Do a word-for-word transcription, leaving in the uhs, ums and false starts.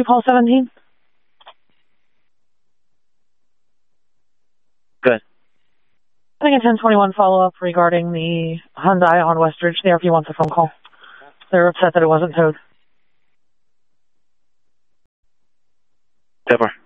to call seventeen? Good. I think a ten twenty-one follow-up regarding the Hyundai on Westridge. The R P wants a phone call. They're upset that it wasn't towed. Pepper.